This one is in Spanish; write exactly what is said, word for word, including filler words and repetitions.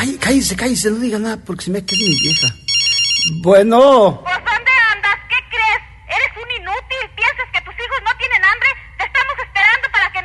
cállese, cállese, no diga nada porque se me queda mi vieja. Bueno.